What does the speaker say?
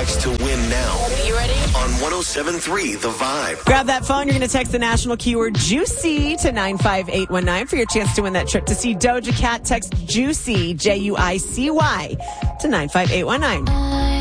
text to win now. You ready? On 107.3 The Vibe. Grab that phone. You're going to text the national keyword Juicy to 95819 for your chance to win that trip to see Doja Cat. Text Juicy, Juicy, to 95819.